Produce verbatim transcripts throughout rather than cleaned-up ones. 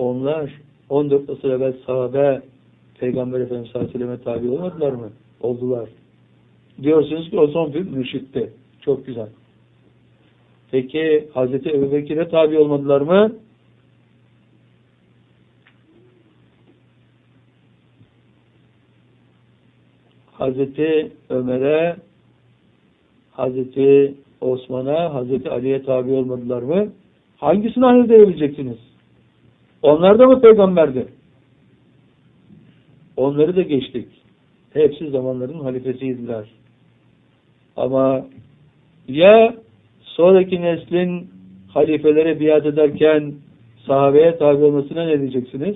Onlar on dört asır evvel sahabe Peygamber Efendimiz sallallahu aleyhi ve sellem'e tabi olmadılar mı? Oldular. Diyorsunuz ki o son bir mürşitti. Çok güzel. Peki Hazreti Ebubekir'e tabi olmadılar mı? Hazreti Ömer'e, Hazreti Osman'a, Hazreti Ali'ye tabi olmadılar mı? Hangisini hayır diyebileceksiniz? Onlar da mı peygamberdi? Onları da geçtik. Hepsi zamanların halifesiydiler. Ama ya sonraki neslin halifelere biat ederken sahabeye tabi olmasına ne diyeceksiniz?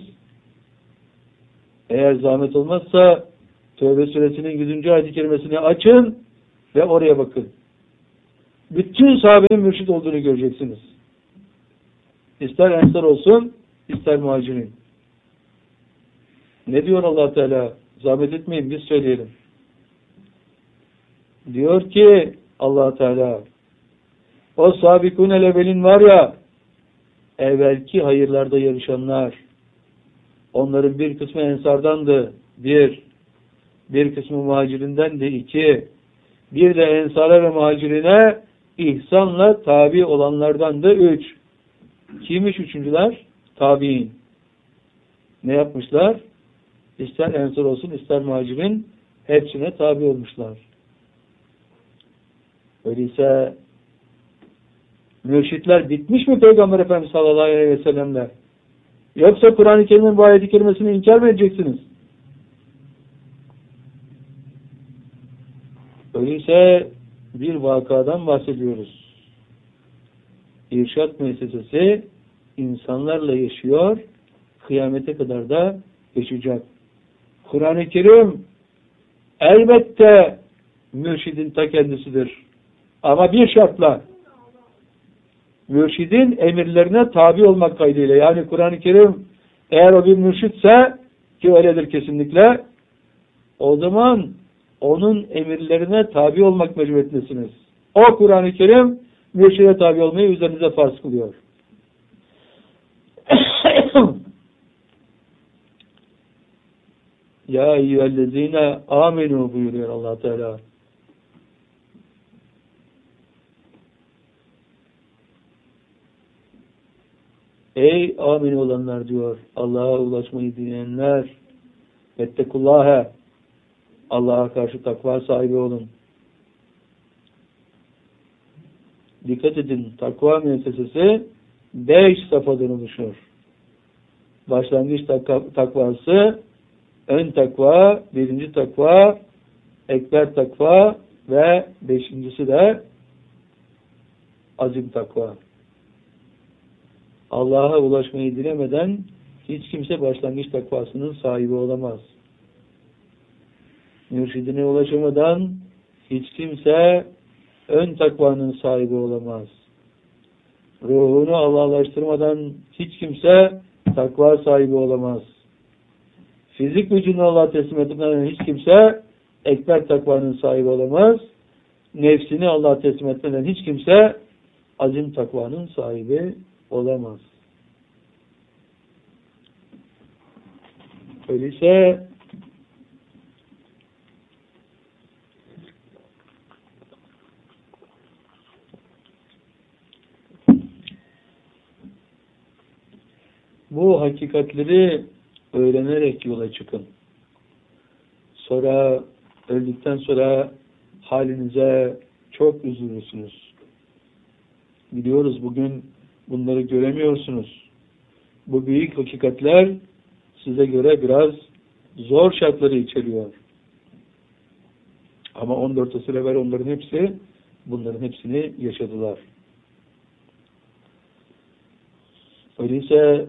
Eğer zahmet olmazsa Tevbe suresinin yüzüncü ayet-i kerimesini açın ve oraya bakın. Bütün sahabenin mürşid olduğunu göreceksiniz. İster ensar olsun, ister muhacirin. Ne diyor Allah Teala? Zahmet etmeyin, biz söyleyelim. Diyor ki Allah Teala, o sabikun el-evvelin var ya, evvelki hayırlarda yarışanlar, onların bir kısmı ensardandı, bir, bir kısmı muhacirinden de iki, bir de ensara ve muhacirine ihsanla tabi olanlardan da üç. Kimmiş üçüncüler? Tabi'in. Ne yapmışlar? İster ensar olsun, ister muhacirin hepsine tabi olmuşlar. Öyleyse mürşitler bitmiş mi Peygamber Efendimiz sallallahu aleyhi ve sellem'le? Yoksa Kur'an-ı Kerim'in bu ayet-i kerimesini inkar mı edeceksiniz? Öyleyse bir vakadan bahsediyoruz. İrşad müessesesi insanlarla yaşıyor, kıyamete kadar da yaşayacak. Kur'an-ı Kerim elbette mürşidin ta kendisidir. Ama bir şartla, mürşidin emirlerine tabi olmak kaydıyla. Yani Kur'an-ı Kerim eğer o bir mürşitse, ki öyledir kesinlikle, o zaman onun emirlerine tabi olmak mecburiyetindesiniz. O Kur'an-ı Kerim mürşide tabi olmayı üzerinize farz kılıyor. Ya eyyühellezine amenu buyuruyor Allah Teala. Ey amin olanlar diyor. Allah'a ulaşmayı dileyenler. Vettekullâhe. Allah'a karşı takva sahibi olun. Dikkat edin. Takva müessesesi beş safhadan oluşur. Başlangıç tak takvası, ön takva, birinci takva, ekber takva ve beşincisi de azim takva. Allah'a ulaşmayı dilemeden hiç kimse başlangıç takvasının sahibi olamaz. Mürşidine ulaşamadan hiç kimse ön takvanın sahibi olamaz. Ruhunu Allah'laştırmadan hiç kimse takva sahibi olamaz. Fizik vücudunu Allah'a teslim etmeden hiç kimse ekber takvanın sahibi olamaz. Nefsini Allah'a teslim etmeden hiç kimse azim takvanın sahibi olamaz. Öyleyse bu hakikatleri öğrenerek yola çıkın. Sonra öldükten sonra halinize çok üzülürsünüz. Biliyoruz bugün bunları göremiyorsunuz. Bu büyük hakikatler size göre biraz zor şartları içeriyor. Ama on dört asır evvel onların hepsi bunların hepsini yaşadılar. Öyleyse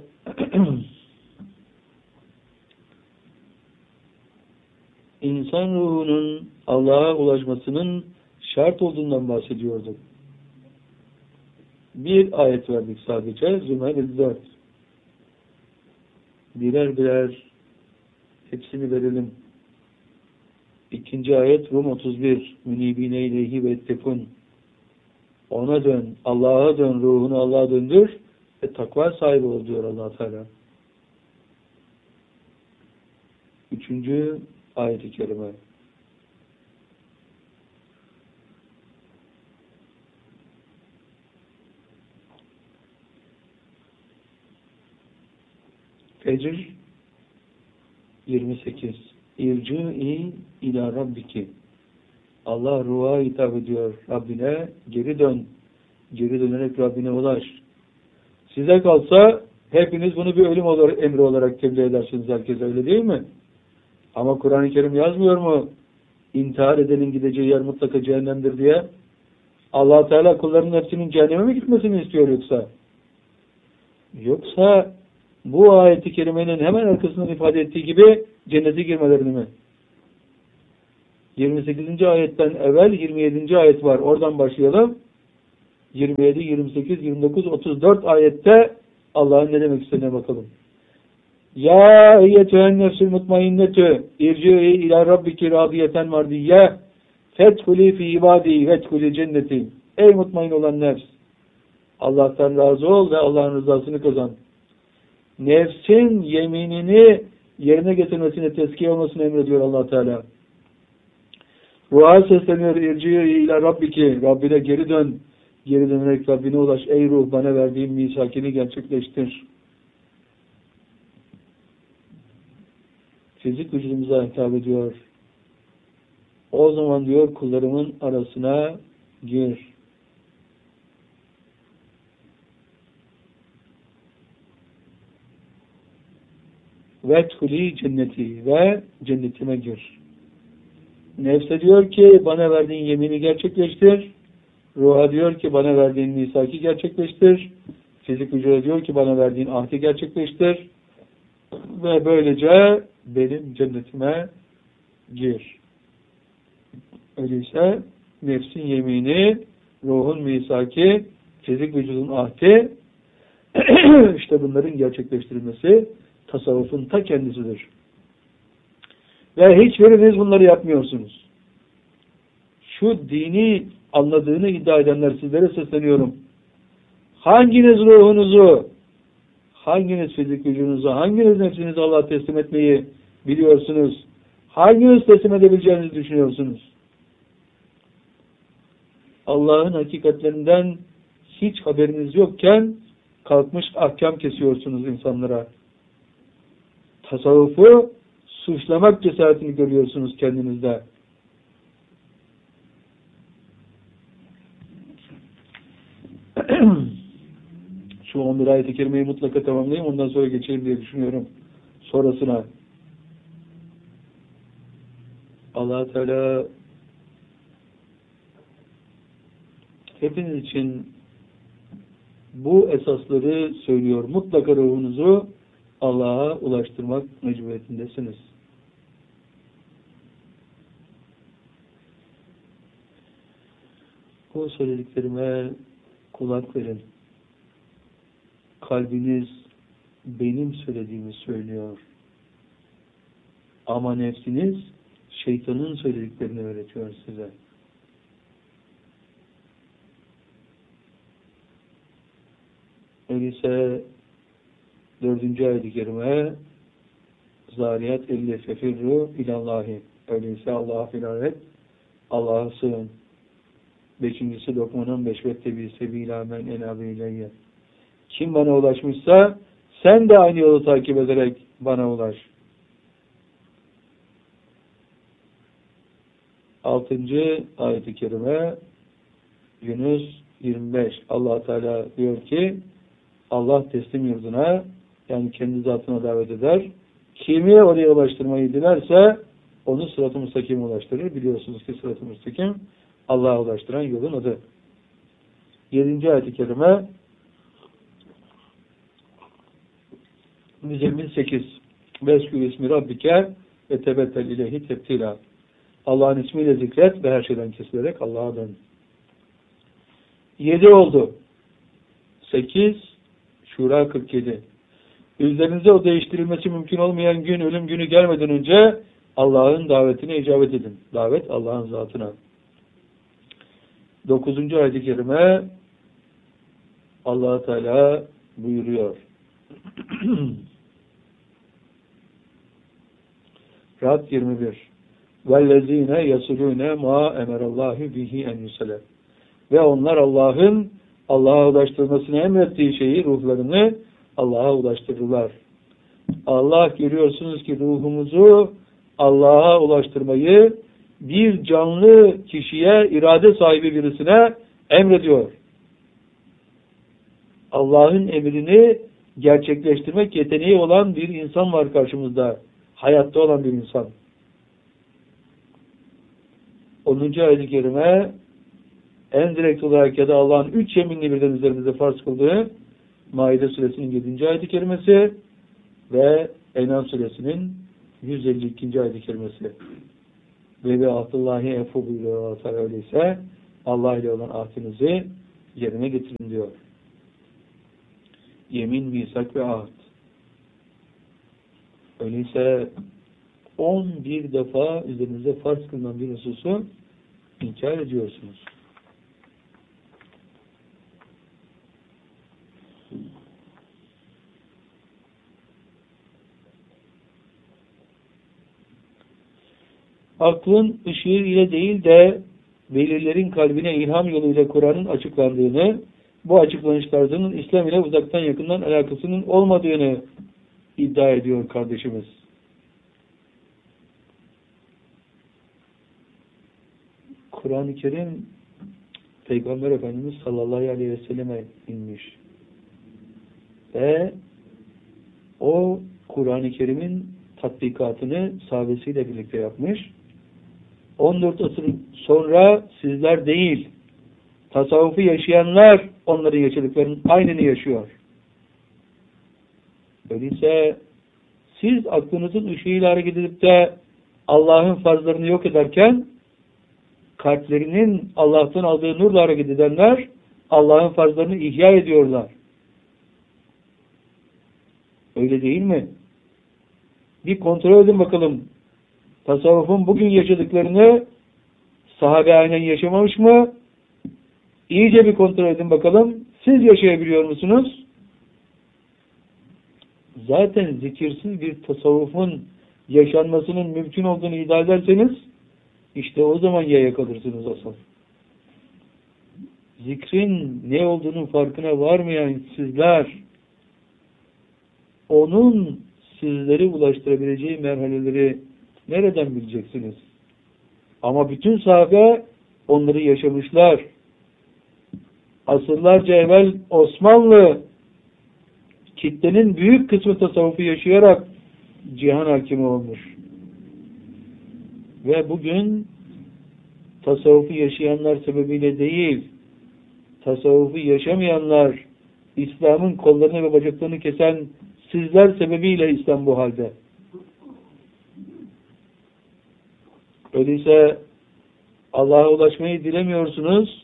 insan ruhunun Allah'a ulaşmasının şart olduğundan bahsediyorduk. Bir ayet verdik sadece. Zümer elli dört. Birer birer hepsini verelim. İkinci ayet Rum otuz bir. Münibine ileyhi ve ettekun. Ona dön, Allah'a dön, ruhunu Allah'a döndür ve takva sahibi ol diyor Allah Teala. üçüncü ayet-i kerime. Fecr yirmi sekiz. İrci'i ila rabbiki. Allah ruha hitap ediyor. Rabbine geri dön. Geri dönerek Rabbine ulaş. Size kalsa hepiniz bunu bir ölüm olarak, emri olarak tebliğ edersiniz herkese, öyle değil mi? Ama Kur'an-ı Kerim yazmıyor mu? İntihar edenin gideceği yer mutlaka cehennemdir diye. Allah Teala kullarının hepsinin cehenneme mi gitmesini istiyor yoksa? Yoksa bu ayeti kerimenin hemen arkasından ifade ettiği gibi cennete girmelerini mi? yirmi sekizinci ayetten evvel yirmi yedinci ayet var. Oradan başlayalım. yirmi yedi, yirmi sekiz, yirmi dokuz, otuz dört ayette Allah'ın ne demek istediğine bakalım. Ya eyyetühen nefsül mutmainnetü irci'i ila rabbiki radiyeten mardiyye fethuli fi ibadi vethuli cenneti. Ey mutmain olan nefs! Allah'tan razı ol ve Allah'ın rızasını kazan. Nefsin yeminini yerine getirmesini, tezkiye olmasını emrediyor Allah Teala. Ruha sesleniyor. İrci'i ila rabbiki. Rabbine geri dön. Geri dönerek Rabbine ulaş. Ey ruh, bana verdiğin misakini gerçekleştir. Fizik vücudumuza hitap ediyor. O zaman diyor kullarımın arasına gir. Vethuli cenneti ve cennetime gir. Nefse diyor ki bana verdiğin yemini gerçekleştir. Ruha diyor ki bana verdiğin misaki gerçekleştir. Fizik vücuda diyor ki bana verdiğin ahdi gerçekleştir. Ve böylece benim cennetime gir. Öyleyse nefsin yemini, ruhun misaki, fizik vücudun ahdi, işte bunların gerçekleştirilmesi tasavvufun ta kendisidir. Ve hiçbiriniz bunları yapmıyorsunuz. Şu dini anladığını iddia edenler, sizlere sesleniyorum. Hanginiz ruhunuzu, hanginiz fizik vücudunuzu, hanginiz nefsinizi Allah'a teslim etmeyi biliyorsunuz? Hanginiz teslim edebileceğinizi düşünüyorsunuz? Allah'ın hakikatlerinden hiç haberiniz yokken kalkmış ahkam kesiyorsunuz insanlara. Tasavvufu suçlamak cesaretini görüyorsunuz kendinizde. Şu on bir ayet-i kerimeyi mutlaka tamamlayayım, ondan sonra geçelim diye düşünüyorum. Sonrasına Allah Teala hepiniz için bu esasları söylüyor. Mutlaka ruhunuzu Allah'a ulaştırmak mecburiyetindesiniz. Bu söylediklerime kulak verin. Kalbiniz benim söylediğimi söylüyor. Ama nefsiniz şeytanın söylediklerini öğretiyor size. Öyleyse dördüncü ayet-i kerime Zariyat elli fefirru ilallahi. Öyleyse Allah'a filan et, Allah'a sığın. Beşincisi Lokman on beş vettebi sebîlâ men enâbe ileyye. Kim bana ulaşmışsa sen de aynı yolu takip ederek bana ulaş. Altıncı ayet-i kerime Yunus yirmi beş. Allah Teala diyor ki Allah teslim yurduna, yani kendi zatına davet eder. Kimi oraya ulaştırmayı dilerse onu sırat-ı müstakime ulaştırır. Biliyorsunuz ki sırat-ı müstakim Allah'a ulaştıran yolun adı. Yedinci ayet-i kerime Müzzemmil sekiz. Veskû ismi rabbike ve tebettel ileyhi tebtila. Allah'ın ismiyle zikret ve her şeyden kesilerek Allah'a dön. Yedi oldu. Sekiz Şura kırk yedi. Üzerinize o değiştirilmesi mümkün olmayan gün, ölüm günü gelmeden önce Allah'ın davetine icabet edin. Davet Allah'ın zatına. Dokuzuncu ayet-i kerime Allah Teala buyuruyor. Ra'd yirmi bir. وَالَّذ۪ينَ يَسُلُونَ مَا اَمَرَ اللّٰهُ بِهِ اَنْ يُسَلَى. Ve onlar Allah'ın Allah'a ulaştırmasını emrettiği şeyi, ruhlarını Allah'a ulaştırırlar. Allah görüyorsunuz ki ruhumuzu Allah'a ulaştırmayı bir canlı kişiye, irade sahibi birisine emrediyor. Allah'ın emrini gerçekleştirmek yeteneği olan bir insan var karşımızda. Hayatta olan bir insan. onuncu ayet-i kerime en direkt olarak ya da Allah'ın üç yeminli birden üzerimize farz kıldığı Maide suresinin yedinci ayet-i kerimesi ve En'am suresinin yüz elli ikinci ayet-i kerimesi. Ve bi ahdillahi efu buyuruyor. Öyleyse Allah ile olan ahdinizi yerine getirin diyor. Yemin, misak ve ahd. Öyleyse on bir defa üzerinize farz kılınan bir hususu inkar ediyorsunuz. Aklın ışığı ile değil de velilerin kalbine ilham yoluyla Kur'an'ın açıklandığını, bu açıklanışlarının İslam ile uzaktan yakından alakasının olmadığını iddia ediyor kardeşimiz. Kur'an-ı Kerim Peygamber Efendimiz sallallahu aleyhi ve selleme inmiş. Ve o Kur'an-ı Kerim'in tatbikatını sahabesiyle birlikte yapmış. on dört asır sonra sizler değil, tasavvufu yaşayanlar onların yaşadıklarının aynını yaşıyor. Öyleyse siz aklınızın ışığıyla hareket edip de Allah'ın farzlarını yok ederken kalplerinin Allah'tan aldığı nurla hareket edenler Allah'ın farzlarını ihya ediyorlar. Öyle değil mi? Bir kontrol edin bakalım. Tasavvufun bugün yaşadıklarını sahabe aynen yaşamamış mı? İyice bir kontrol edin bakalım. Siz yaşayabiliyor musunuz? Zaten zikirsiz bir tasavvufun yaşanmasının mümkün olduğunu iddia ederseniz işte o zaman yaya kalırsınız asıl. Zikrin ne olduğunun farkına varmayan sizler onun sizleri ulaştırabileceği merhaleleri nereden bileceksiniz? Ama bütün sahabe onları yaşamışlar. Asırlarca evvel Osmanlı kitlenin büyük kısmı tasavvufu yaşayarak cihan hakimi olmuş. Ve bugün tasavvufu yaşayanlar sebebiyle değil, tasavvufu yaşamayanlar, İslam'ın kollarını ve bacaklarını kesen sizler sebebiyle İslam bu halde. Öyleyse Allah'a ulaşmayı dilemiyorsunuz,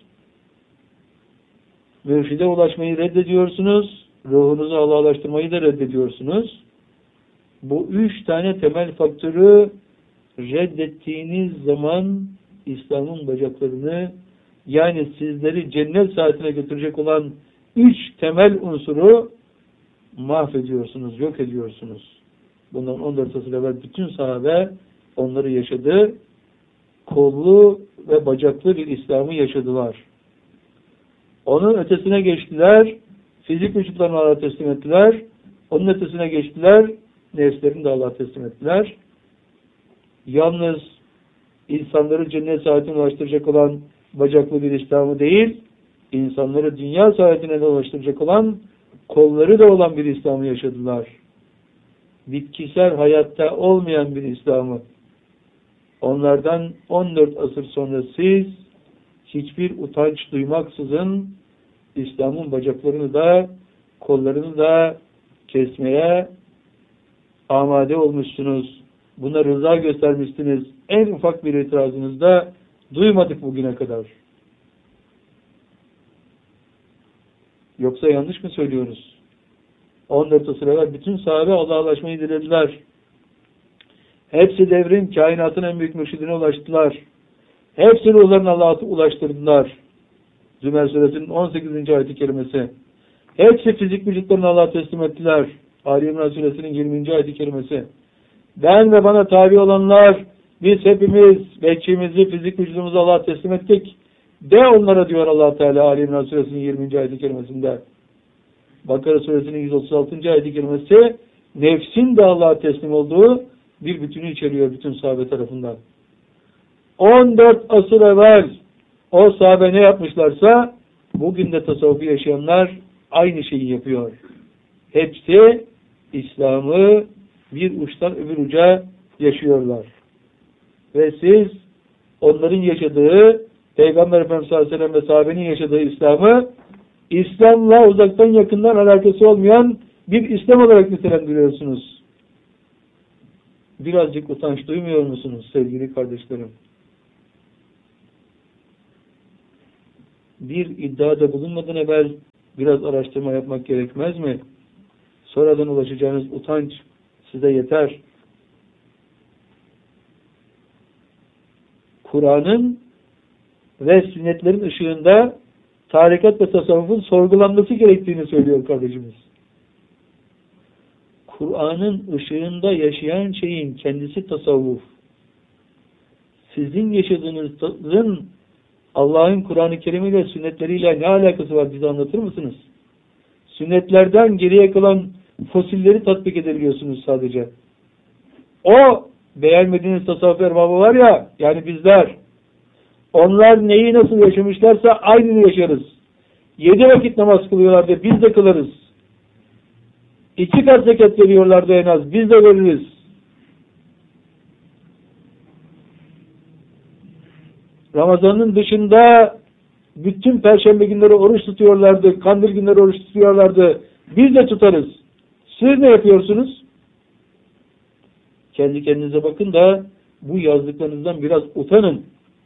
mürşide ulaşmayı reddediyorsunuz, ruhunuzu Allah'a ulaştırmayı da reddediyorsunuz. Bu üç tane temel faktörü reddettiğiniz zaman İslam'ın bacaklarını, yani sizleri cennet saatine götürecek olan üç temel unsuru mahvediyorsunuz, yok ediyorsunuz. Bundan on dört asır evvel bütün sahabe onları yaşadı. Kollu ve bacaklı bir İslam'ı yaşadılar. Onun ötesine geçtiler. Fizik vücutlarını Allah'a teslim ettiler. Onun ötesine geçtiler. Nefslerini de Allah'a teslim ettiler. Yalnız insanları cennet saatine ulaştıracak olan bacaklı bir İslam'ı değil, insanları dünya saatine de ulaştıracak olan, kolları da olan bir İslam'ı yaşadılar. Bitkisel hayatta olmayan bir İslam'ı. Onlardan on dört asır sonra siz hiçbir utanç duymaksızın İslam'ın bacaklarını da kollarını da kesmeye amade olmuşsunuz. Buna rıza göstermişsiniz. En ufak bir itirazınızda duymadık bugüne kadar. Yoksa yanlış mı söylüyoruz? on dört asır evvel bütün sahabe Allah'a ulaşmayı dilediler. Hepsi devrin, kainatın en büyük mürşidine ulaştılar. Hepsi ruhlarını Allah'a ulaştırdılar. Zümer suresinin on sekizinci ayet-i kerimesi. Hepsi fizik vücutlarını Allah'a teslim ettiler. Ali İmran suresinin yirminci ayet-i kerimesi. ben ve bana tabi olanlar, biz hepimiz bekçimizi, fizik vücudumuzu Allah'a teslim ettik. De onlara diyor Allah Teala Ali İmran Suresinin yirminci ayet-i kerimesinde. Bakara Suresinin yüz otuz altıncı ayet-i kerimesi nefsin de Allah'a teslim olduğu bir bütünü içeriyor bütün sahabe tarafından. on dört asır evvel o sahabe ne yapmışlarsa bugün de tasavvufu yaşayanlar aynı şeyi yapıyor. Hepsi İslam'ı bir uçtan öbür uca yaşıyorlar. Ve siz onların yaşadığı Peygamber Efendimiz sallallahu aleyhi ve sellem ve sahabenin yaşadığı İslam'ı İslam'la uzaktan yakından alakası olmayan bir İslam olarak nitelendiriyorsunuz. Birazcık utanç duymuyor musunuz sevgili kardeşlerim? Bir iddiada bulunmadan evvel biraz araştırma yapmak gerekmez mi? Sonradan ulaşacağınız utanç size yeter. Kur'an'ın ve sünnetlerin ışığında tarikat ve tasavvufun sorgulanması gerektiğini söylüyor kardeşimiz. Kur'an'ın ışığında yaşayan şeyin kendisi tasavvuf. Sizin yaşadığınızın Allah'ın Kur'an-ı Kerim ile sünnetleriyle ne alakası var, bize anlatır mısınız? Sünnetlerden geriye kalan fosilleri tatbik edebiliyorsunuz sadece. O beğenmediğiniz tasavvuf erbabı var ya, yani bizler, onlar neyi nasıl yaşamışlarsa aynını yaşarız. Yedi vakit namaz kılıyorlardı, biz de kılarız. İki kat zekat veriyorlardı en az, biz de veririz. Ramazan'ın dışında bütün perşembe günleri oruç tutuyorlardı, kandil günleri oruç tutuyorlardı, biz de tutarız. Siz ne yapıyorsunuz? Kendi kendinize bakın da bu yazdıklarınızdan biraz utanın.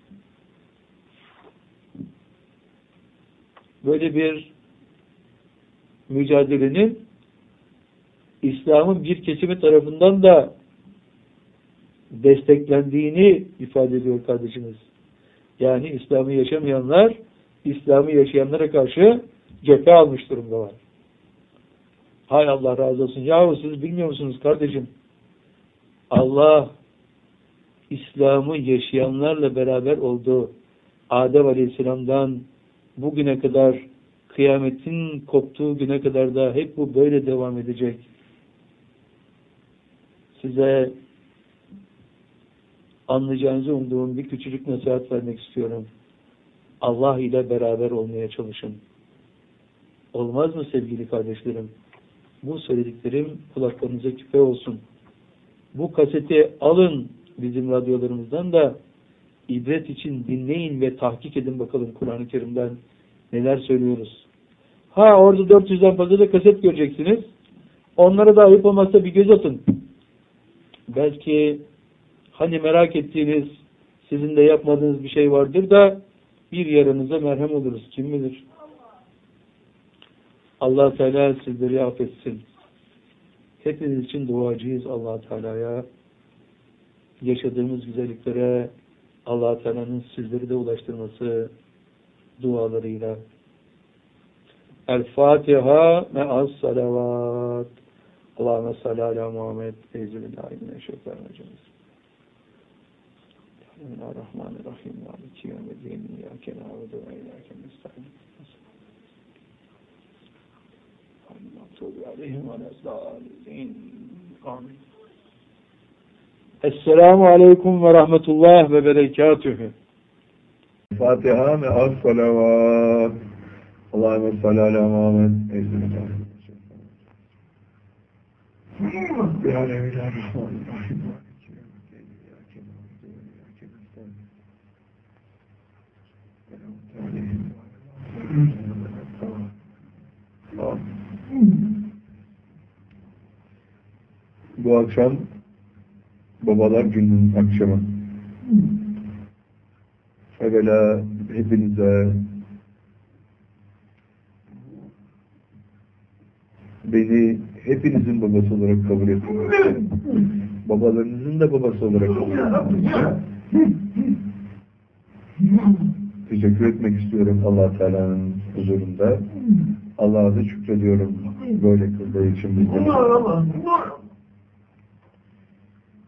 Böyle bir mücadelenin İslam'ın bir kesimi tarafından da desteklendiğini ifade ediyor kardeşimiz. Yani İslam'ı yaşamayanlar, İslam'ı yaşayanlara karşı cephe almış durumdalar. Hay Allah razı olsun. Yahu siz bilmiyor musunuz kardeşim? Allah İslam'ı yaşayanlarla beraber oldu. Adem Aleyhisselam'dan bugüne kadar, kıyametin koptuğu güne kadar da hep bu böyle devam edecek. Size anlayacağınızı umduğum bir küçücük nasihat vermek istiyorum. Allah ile beraber olmaya çalışın. Olmaz mı sevgili kardeşlerim? Bu söylediklerim kulaklarınıza küpe olsun. Bu kaseti alın bizim radyolarımızdan da ibret için dinleyin ve tahkik edin bakalım Kur'an-ı Kerim'den neler söylüyoruz. Ha orada dört yüzden fazla da kaset göreceksiniz. Onlara da ayıp olmazsa bir göz atın. Belki hani merak ettiğiniz, sizin de yapmadığınız bir şey vardır da bir yaranıza merhem oluruz. Kim bilir? Allah Teala sizleri affetsin. Hepiniz için duacıyız Allah Teala'ya. Yaşadığımız güzelliklere Allah Teala'nın sizleri de ulaştırması dualarıyla. El Fatiha me'as salavat. Allahümme salli ala Muhammed. Euzubillahimineşşeytanirracim. Bismillahirrahmanirrahim. Maliki yevmiddin. İyyâke na'budu ve iyyâke nestaîn. Amin. Esselamu aleyküm ve rahmetullah ve berekatühü. Fatiha me'as salavat. Allahümme salli ala Muhammed. Bismillahirrahmanirrahim. Bu akşam Babalar Günü'nün akşamı. Evvela hepinize beni hepinizin babası olarak kabul etmek isterim. Babalarınızın da babası olarak kabul etmek isterim. Teşekkür etmek istiyorum Allah Teala'nın huzurunda. Allah'a da şükrediyorum böyle kıldığı için bizden.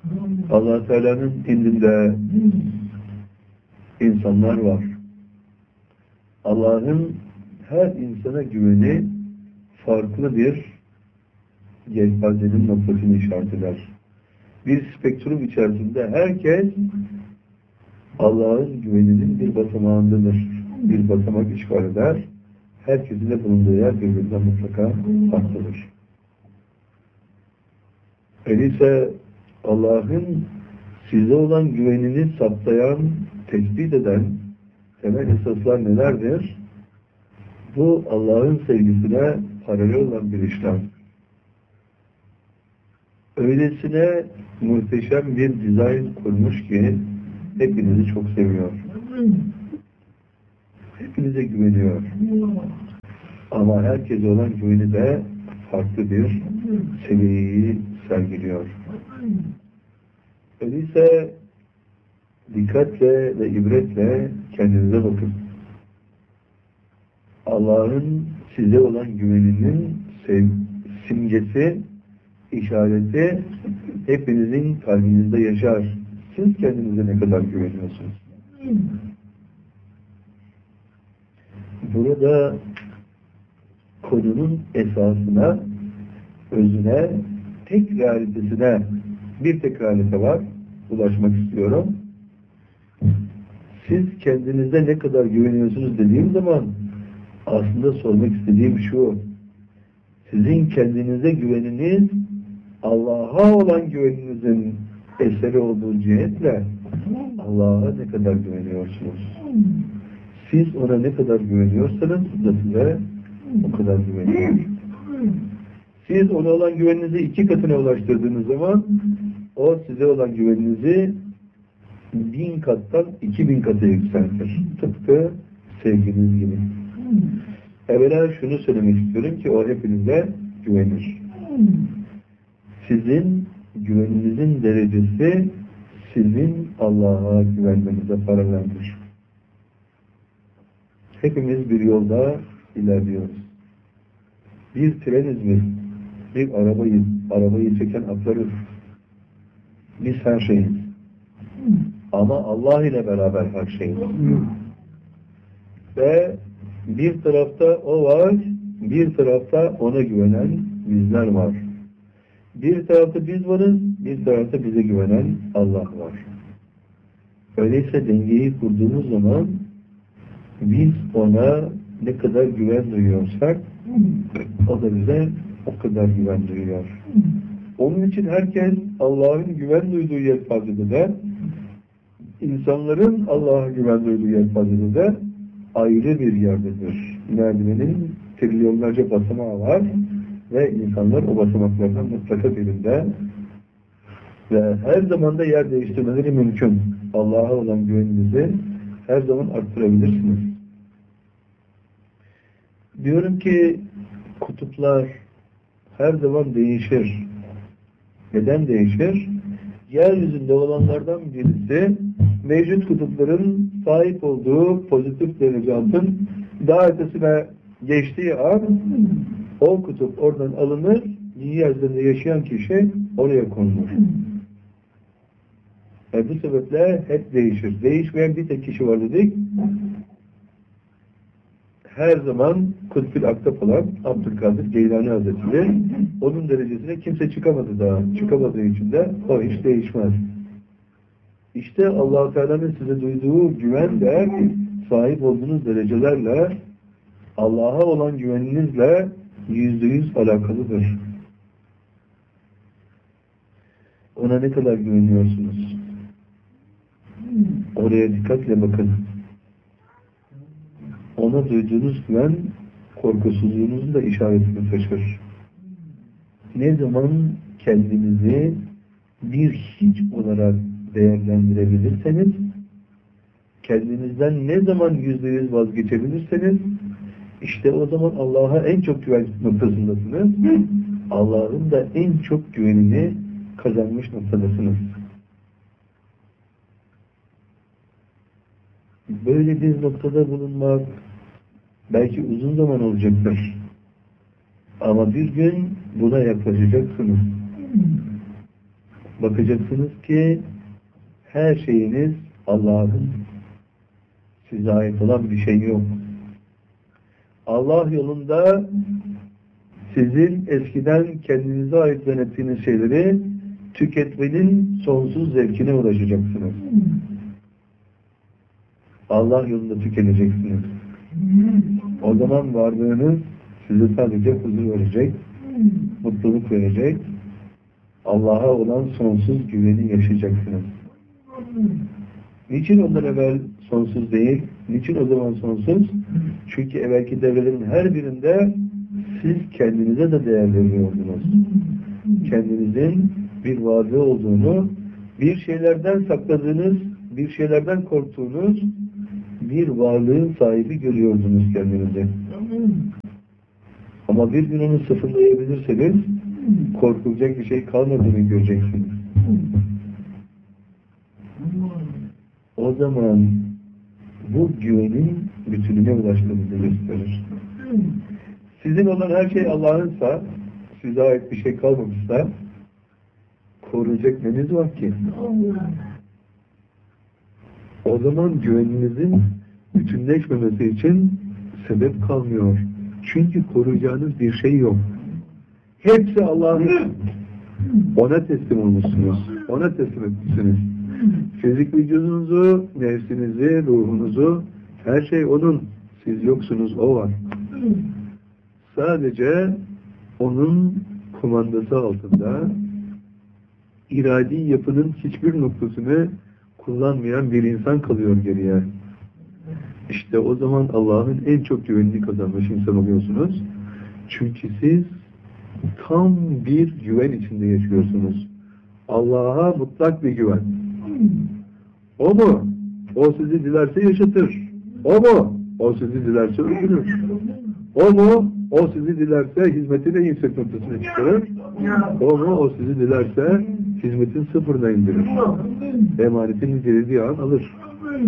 Allah Teala'nın indinde insanlar var. Allah'ın her insana güveni farklı bir yelpazenin noktasını işaret eder. Bir spektrum içerisinde herkes Allah'ın güveninin bir basamağındadır. Bir basamak işgal eder. Herkesin de bulunduğu yer birbirinden mutlaka farklıdır. Öyleyse Allah'ın size olan güvenini saptayan, tespit eden temel esaslar nelerdir? Bu Allah'ın sevgisine paralel olan bir işlem. Öylesine muhteşem bir dizayn kurmuş ki hepinizi çok seviyor. Hepinize güveniyor. Ama herkese olan güveni de farklı bir seviyeyi sergiliyor. Öyleyse dikkatle ve ibretle kendinize bakın. Allah'ın size olan güveninin sev simgesi, işareti hepinizin kalbinizde yaşar. Siz kendinize ne kadar güveniyorsunuz? Burada konunun esasına, özüne, tek realitesine bir tek realite var. Ulaşmak istiyorum. Siz kendinize ne kadar güveniyorsunuz dediğim zaman aslında sormak istediğim şu: sizin kendinize güveniniz Allah'a olan güveninizin eseri olduğu cihetle Allah'a ne kadar güveniyorsunuz? Siz ona ne kadar güveniyorsanız da size o kadar güveniyor. Siz ona olan güveninizi iki katına ulaştırdığınız zaman o size olan güveninizi bin kattan iki bin kata yükseltir. Tıpkı sevginiz gibi. Evvela şunu söylemek istiyorum ki o hepinize güvenir. Sizin güveninizin derecesi sizin Allah'a güvenmenize paraleldir. Hepimiz bir yolda ilerliyoruz. Bir treniz mi? Bir arabayı, arabayı çeken atlarız. Biz her şeyiz. Ama Allah ile beraber her şeyiz. Ve bir tarafta o var, bir tarafta ona güvenen bizler var. Bir tarafta biz varız, bir tarafta bize güvenen Allah var. Öyleyse dengeyi kurduğumuz zaman biz ona ne kadar güven duyuyorsak o da bize o kadar güven duyuyor. Onun için herkes Allah'ın güven duyduğu yelpazede de, insanların Allah'a güven duyduğu yelpazede de ayrı bir yerdedir. Merdivenin trilyonlarca basamağı var ve insanlar o basamaklardan mutlaka birinde ve her zaman da yer değiştirmeleri mümkün. Allah'a olan güveninizi her zaman arttırabilirsiniz. Diyorum ki kutuplar her zaman değişir. Neden değişir? Yeryüzünde olanlardan birisi mevcut kutupların sahip olduğu pozitif derecatın daha ötesine geçtiği an o kutup oradan alınır, yeryüzünde yaşayan kişi oraya konulur. E bu sebeple hep değişir. Değişmeyen bir tek kişi var dedik. Her zaman Kutbül Aktap olan Abdülkadir Geylani Hazretleri, onun derecesine kimse çıkamadı daha. Çıkamadığı için de o hiç değişmez. İşte Allah-u Teala'nın size duyduğu güvenle, sahip olduğunuz derecelerle, Allah'a olan güveninizle yüzde yüz alakalıdır. Ona ne kadar güveniyorsunuz? Oraya dikkatle bakın. Ona duyduğunuz güven, korkusuzluğunuzun da işaretini taşır. Ne zaman kendinizi bir hiç olarak değerlendirebilirseniz, kendinizden ne zaman yüzde yüz vazgeçebilirseniz, işte o zaman Allah'a en çok güven noktasındasınız. Allah'ın da en çok güvenini kazanmış noktadasınız. Böyle bir noktada bulunmak belki uzun zaman olacaktır. Ama bir gün buna yaklaşacaksınız. bakacaksınız ki her şeyiniz Allah'ın, size ait olan bir şey yok. Allah yolunda sizin eskiden kendinize ait zannettiğiniz şeyleri tüketmenin sonsuz zevkine ulaşacaksınız. Allah yolunda tükeneceksiniz. O zaman varlığınız size sadece huzur verecek, mutluluk verecek, Allah'a olan sonsuz güveni yaşayacaksınız. Niçin ondan evvel sonsuz değil? Niçin o zaman sonsuz? Çünkü evvelki devrelerin her birinde siz kendinize de değer veriyordunuz. Kendinizin bir varlığı olduğunu, bir şeylerden sakladığınız, bir şeylerden korktuğunuz bir varlığın sahibi görüyordunuz kendinizi. Ama bir gün onu sıfırlayabilirseniz korkulacak bir şey kalmadığını göreceksiniz. O zaman bu güvenin bütününe ulaştığınızı gösterir. Sizin olan her şey Allah'ınsa, size ait bir şey kalmamışsa koruyacak neniz var ki? O zaman güveninizin bütünleşmemesi için sebep kalmıyor. Çünkü koruyacağınız bir şey yok. Hepsi Allah'ın. Ona teslim olmuşsunuz. Ona teslim etmişsiniz. Fizik vücudunuzu, nefsinizi, ruhunuzu, her şey O'nun. Siz yoksunuz, O var. Sadece O'nun kumandası altında iradi yapının hiçbir noktasını kullanmayan bir insan kalıyor geriye. İşte o zaman Allah'ın en çok güvenini kazanmış insan oluyorsunuz. Çünkü siz tam bir güven içinde yaşıyorsunuz. Allah'a mutlak bir güven. O mu? O sizi dilerse yaşatır. O mu? O sizi dilerse öldürür. O mu? O sizi dilerse hizmetin en yüksek noktasına çıkarır. O mu? O sizi dilerse hizmetin sıfırına indirir. Emanetin dirildiği an alır.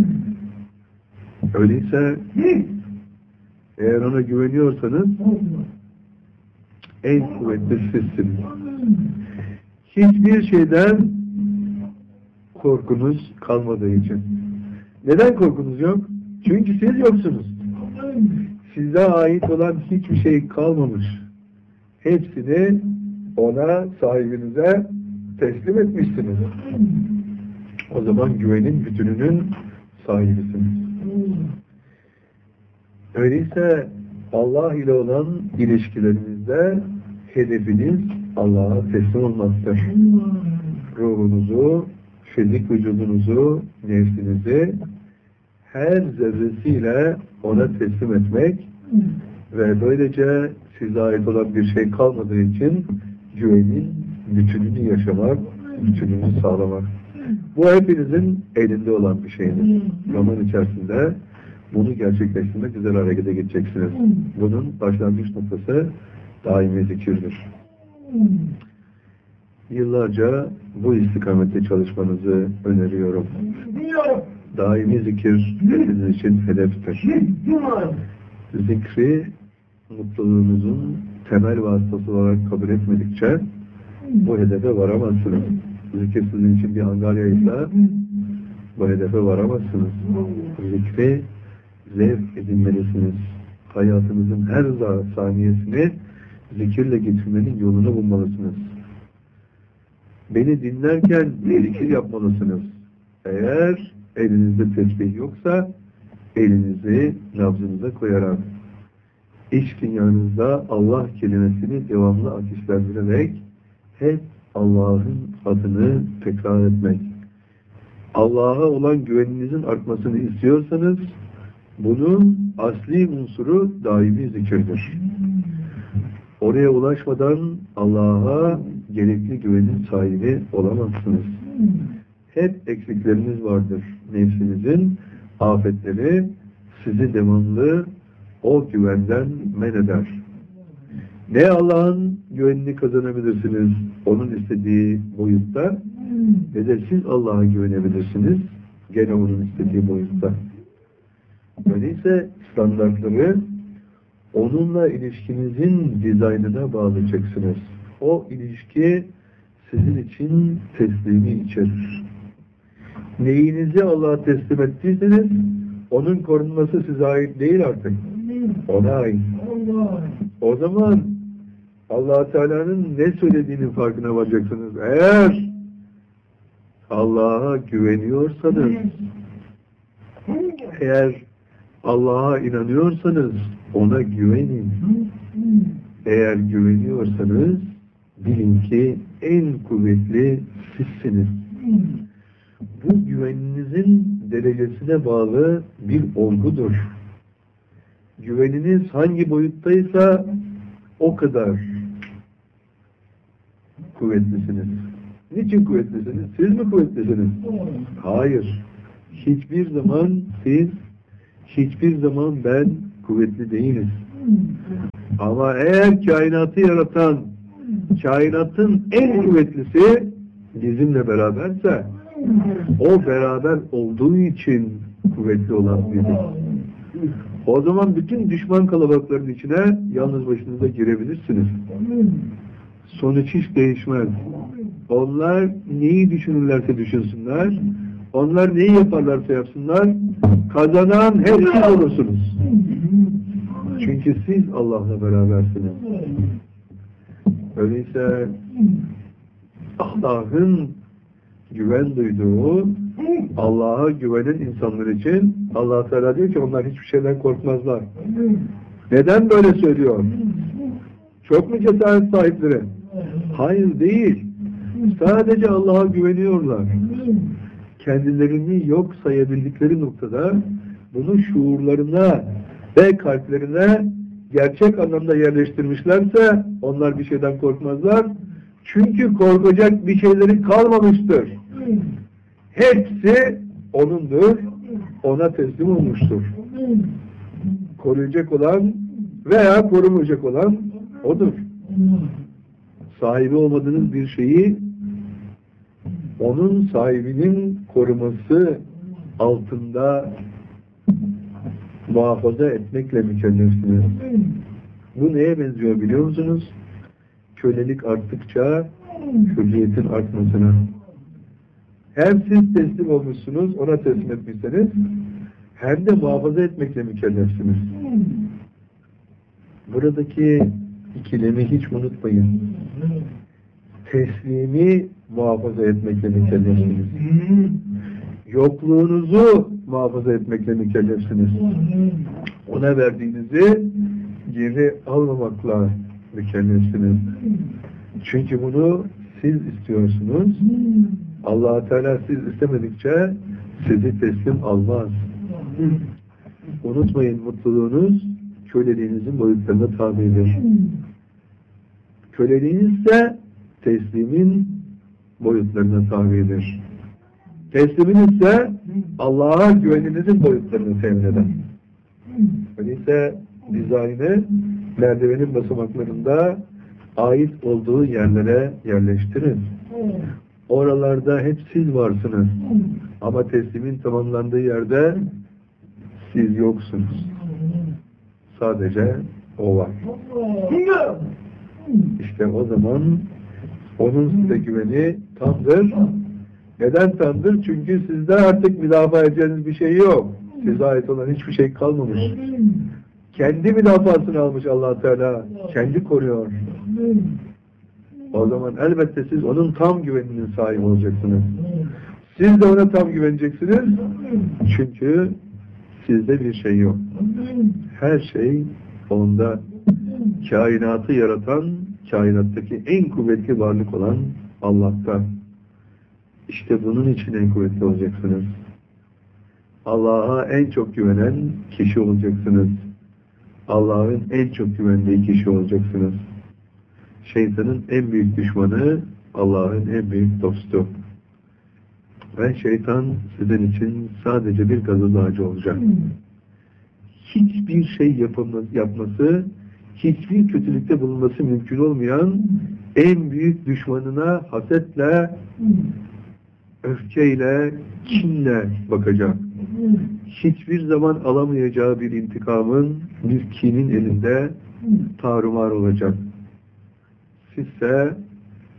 Öyleyse eğer ona güveniyorsanız en kuvvetli sizsiniz. Hiçbir şeyden korkunuz kalmadığı için. Neden korkunuz yok? Çünkü siz yoksunuz. Size ait olan hiçbir şey kalmamış. Hepsini ona, sahibinize teslim etmişsiniz. O zaman güvenin bütününün sahibisiniz. Öyleyse Allah ile olan ilişkilerinizde hedefiniz Allah'a teslim olmaktır. Ruhunuzu, fizik vücudunuzu, nefsinizi her zerresiyle ona teslim etmek ve böylece size ait olan bir şey kalmadığı için güvenin bütününü yaşamak, bütününü sağlamak. Bu hepinizin elinde olan bir şeydir. Zaman içerisinde bunu gerçekleştirmek üzere harekete geçeceksiniz. Bunun başlangıç noktası daimi zikirdir. Yıllarca bu istikamette çalışmanızı öneriyorum. Daimi zikir hepiniz için hedeftir. Zikri mutluluğunuzun temel vasıtası olarak kabul etmedikçe bu hedefe varamazsınız. Zikir sizin için bir angarya ise bu hedefe varamazsınız. Zikri zevk edinmelisiniz. Hayatınızın her saniyesini zikirle getirmenin yolunu bulmalısınız. Beni dinlerken zikir yapmalısınız. Eğer elinizde tesbih yoksa elinizi nabzınıza koyarak iç dünyanızda Allah kelimesini devamlı ateşlendirerek hep Allah'ın adını tekrar etmek. Allah'a olan güveninizin artmasını istiyorsanız bunun asli unsuru daimi zikirdir. Oraya ulaşmadan Allah'a gerekli güvenin sahibi olamazsınız. Hep eksikleriniz vardır. Nefsinizin afetleri sizi devamlı o güvenden men eder. Ne Allah'ın güvenini kazanabilirsiniz onun istediği boyutta, ne de siz Allah'a güvenebilirsiniz gene onun istediği boyutta. Öyleyse standartları onunla ilişkinizin dizaynına bağlayacaksınız. O ilişki sizin için teslimi içerir. Neyinizi Allah'a teslim ettiyseniz onun korunması size ait değil artık. Ona ait. O zaman Allah Teala'nın ne söylediğinin farkına varacaksınız. Eğer Allah'a güveniyorsanız, eğer Allah'a inanıyorsanız ona güvenin. Eğer güveniyorsanız bilin ki en kuvvetli sizsiniz. Bu güveninizin derecesine bağlı bir olgudur. Güveniniz hangi boyuttaysa o kadar kuvvetlisiniz. Niçin kuvvetlisiniz? Siz mi kuvvetlisiniz? Hayır. Hiçbir zaman siz, hiçbir zaman ben kuvvetli değiliz. Ama eğer kainatı yaratan, kainatın en kuvvetlisi bizimle beraberse, o beraber olduğu için kuvvetli olan biziz. O zaman bütün düşman kalabalıkların içine yalnız başınıza girebilirsiniz. Sonuç hiç değişmez. Onlar neyi düşünürlerse düşünsünler, onlar neyi yaparlarsa yapsınlar, kazanan hep siz olursunuz. Çünkü siz Allah'la berabersiniz. Öyleyse Allah'ın güven duyduğu, Allah'a güvenen insanlar için Allah Teala diyor ki onlar hiçbir şeyden korkmazlar. Neden böyle söylüyor? Çok mu cesaret sahipleri? Hayır, değil. Sadece Allah'a güveniyorlar. Kendilerini yok sayabildikleri noktada bunu şuurlarına ve kalplerine gerçek anlamda yerleştirmişlerse onlar bir şeyden korkmazlar. Çünkü korkacak bir şeyleri kalmamıştır. Hepsi O'nundur, O'na teslim olmuştur. Koruyacak olan veya korumayacak olan O'dur. Sahibi olmadığınız bir şeyi onun sahibinin koruması altında muhafaza etmekle mükellefsiniz. Bu neye benziyor biliyor musunuz? Kölelik arttıkça hürriyetin artmasına. Hem siz teslim olmuşsunuz, ona teslim etmişseniz, hem de muhafaza etmekle mükellefsiniz. Buradaki ikilemi hiç unutmayın. Teslimi muhafaza etmekle mükellefsiniz. Yokluğunuzu muhafaza etmekle mükellefsiniz. Ona verdiğinizi geri almamakla mükellefsiniz. Çünkü bunu siz istiyorsunuz. Allah Teala siz istemedikçe sizi teslim almaz. Unutmayın, mutluluğunuz köleliğinizin boyutlarına tabidir. Köleliğiniz ise teslimin boyutlarına tabidir. Teslimin ise Allah'a güveninizin boyutlarını temin eder. Öyleyse dizaynı merdivenin basamaklarında ait olduğu yerlere yerleştirin. Oralarda hep siz varsınız. Ama teslimin tamamlandığı yerde siz yoksunuz. Sadece O var. İşte o zaman onun size güveni tamdır. Neden tamdır? Çünkü sizde artık müdafaa edeceğiniz bir şey yok. Size ait olan hiçbir şey kalmamış. Kendi müdafasını almış Allah Teala. Kendi koruyor. O zaman elbette siz onun tam güveninin sahibi olacaksınız. Siz de ona tam güveneceksiniz. Çünkü sizde bir şey yok. Her şey onda. Kainatı yaratan, kainattaki en kuvvetli varlık olan Allah'ta. İşte bunun için en kuvvetli olacaksınız. Allah'a en çok güvenen kişi olacaksınız. Allah'ın en çok güvendiği kişi olacaksınız. Şeytanın en büyük düşmanı, Allah'ın en büyük dostu. Ve şeytan sizin için sadece bir gazoz ağacı olacak. Hiçbir şey yapması, hiçbir kötülükte bulunması mümkün olmayan en büyük düşmanına hasetle, öfkeyle, kinle bakacak. Hiçbir zaman alamayacağı bir intikamın, bir kinin elinde tarumar olacak. Sizse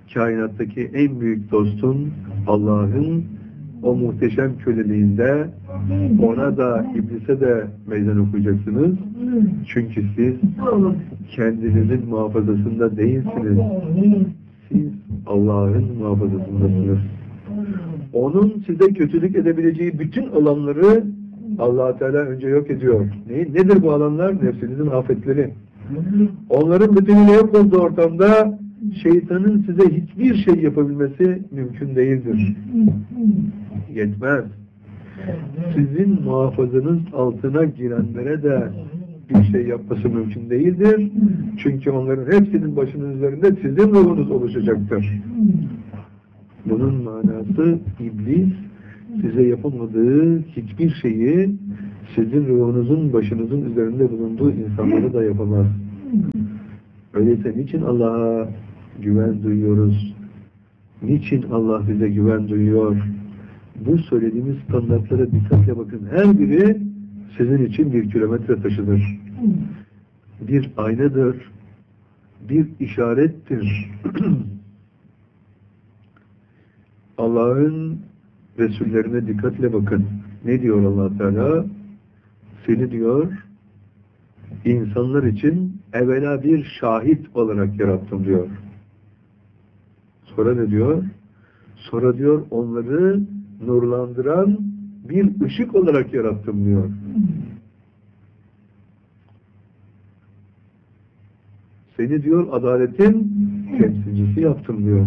kainattaki en büyük dostun Allah'ın o muhteşem köleliğinde ona da iblise de meydan okuyacaksınız. Çünkü siz kendinizin muhafazasında değilsiniz. Siz Allah'ın muhafazasındasınız. Onun size kötülük edebileceği bütün alanları Allah Teala önce yok ediyor. Ne, nedir bu alanlar? Nefsinizin afetleri. Onların bütünüyle yok olduğu ortamda şeytanın size hiçbir şey yapabilmesi mümkün değildir. Yetmez. Sizin muhafazanız altına girenlere de bir şey yapması mümkün değildir. Çünkü onların hepsinin başının üzerinde sizin ruhunuz oluşacaktır. Bunun manası iblis size yapamadığı hiçbir şeyi sizin ruhunuzun başınızın üzerinde bulunduğu insanlara da yapamaz. Öyleyse niçin Allah'a güven duyuyoruz? Niçin Allah bize güven duyuyor? Bu söylediğimiz standartlara dikkatle bakın. Her biri sizin için bir kilometre taşıdır. Bir aynadır. Bir işarettir. Allah'ın Resullerine dikkatle bakın. Ne diyor Allah Teala? Seni diyor insanlar için evvela bir şahit olarak yarattım diyor. Sonra ne diyor? Sonra diyor onları nurlandıran bir ışık olarak yarattım diyor. Seni diyor adaletin temsilcisi yaptım diyor.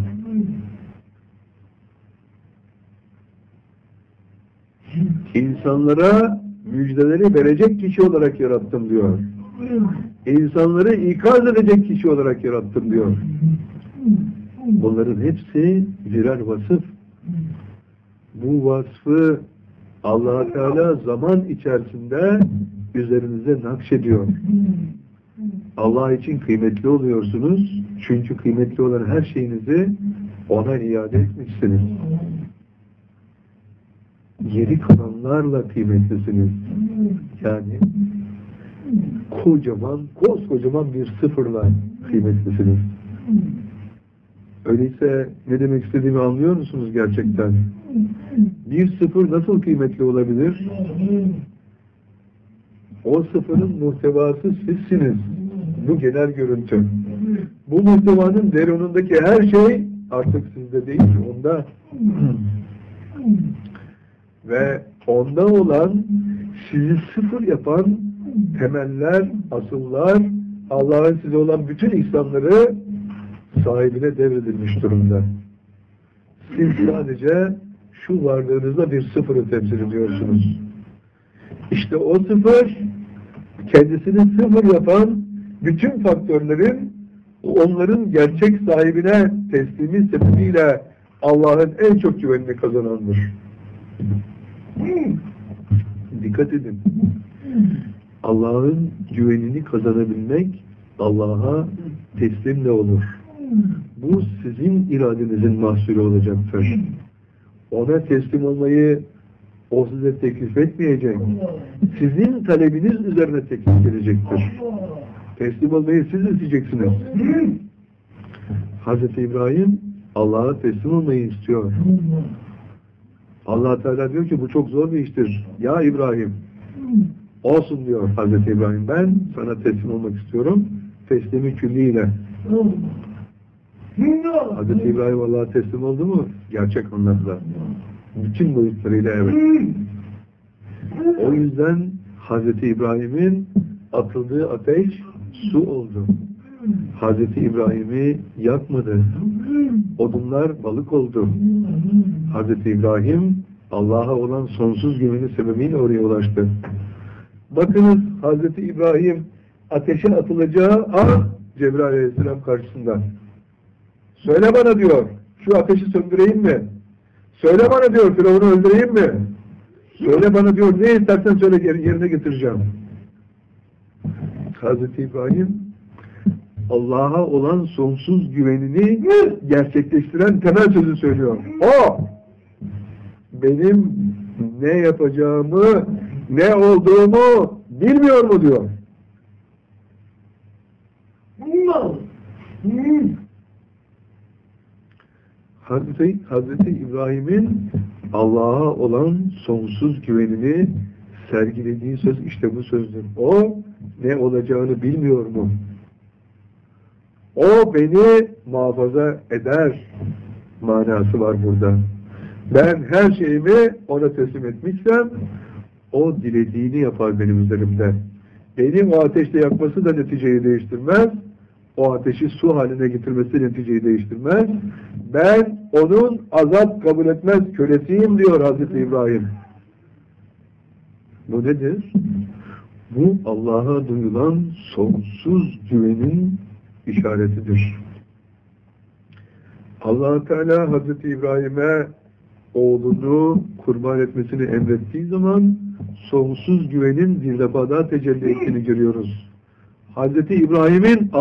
İnsanlara müjdeleri verecek kişi olarak yarattım diyor. İnsanları ikaz edecek kişi olarak yarattım diyor. Bunların hepsi birer vasıf. Bu vasfı Allah Teala zaman içerisinde üzerinize nakşediyor. Allah için kıymetli oluyorsunuz. Çünkü kıymetli olan her şeyinizi ona iade etmişsiniz. Geri kalanlarla kıymetlisiniz. Yani kocaman, koskocaman bir sıfırla kıymetlisiniz. Öyleyse ne demek istediğimi anlıyor musunuz gerçekten? Bir sıfır nasıl kıymetli olabilir? O sıfırın muhtevası sizsiniz. Bu genel görüntü. Bu muhtevanın derunundaki her şey artık sizde değil, onda. Ve onda olan, sizi sıfır yapan temeller, asıllar, Allah'ın size olan bütün ihsanları sahibine devredilmiş durumda. Siz sadece şu varlığınızda bir sıfırı temsil ediyorsunuz. İşte o sıfır, kendisini sıfır yapan bütün faktörlerin onların gerçek sahibine teslimi sebebiyle Allah'ın en çok güvenini kazanandır. Dikkat edin. Allah'ın güvenini kazanabilmek Allah'a teslim de olur. Bu sizin iradenizin mahsulü olacaktır. Ona teslim olmayı o size teklif etmeyecek. Sizin talebiniz üzerine teklif gelecektir. Teslim olmayı siz isteyeceksiniz. Hazreti İbrahim Allah'a teslim olmayı istiyor. Allah Teala diyor ki bu çok zor bir iştir. Ya İbrahim, olsun diyor Hazreti İbrahim, ben sana teslim olmak istiyorum. Teslimi külliyle. Hazreti İbrahim Allah'a teslim oldu mu? Gerçek anlamda. Bütün boyutlarıyla evet. O yüzden Hazreti İbrahim'in atıldığı ateş su oldu. Hazreti İbrahim'i yakmadı. Odunlar balık oldu. Hazreti İbrahim Allah'a olan sonsuz güveni sebebiyle oraya ulaştı. Bakınız Hazreti İbrahim ateşe atılacağı an Cebrail Aleyhisselam karşısında. Söyle bana diyor, şu ateşi söndüreyim mi? Söyle bana diyor, Firavun'u öldüreyim mi? Söyle bana diyor, ne istersen söyle yerine getireceğim. Hazreti İbrahim Allah'a olan sonsuz güvenini gerçekleştiren temel sözü söylüyor. O! Benim ne yapacağımı, ne olduğumu bilmiyor mu diyor. Hazreti, Hazreti İbrahim'in Allah'a olan sonsuz güvenini sergilediği söz işte bu sözdür. O ne olacağını bilmiyor mu? O beni muhafaza eder manası var burada. Ben her şeyimi ona teslim etmişsem o dilediğini yapar benim üzerimde. Benim o ateşte yakması da neticeyi değiştirmez. O ateşi su haline getirmesi neticeyi değiştirmez. Ben onun azap kabul etmez kölesiyim diyor Hazreti İbrahim. Bu nedir? Bu Allah'a duyulan sonsuz güvenin işaretidir. Allah Teala Hazreti İbrahim'e oğlunu kurban etmesini emrettiği zaman sonsuz güvenin bir defa daha tecelli ettiğini görüyoruz. Hazreti İbrahim'in